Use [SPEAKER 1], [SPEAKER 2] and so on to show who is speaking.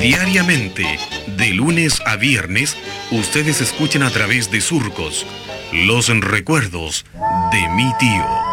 [SPEAKER 1] Diariamente, de lunes a viernes, ustedes escuchen a través de Surcos los recuerdos de mi tío.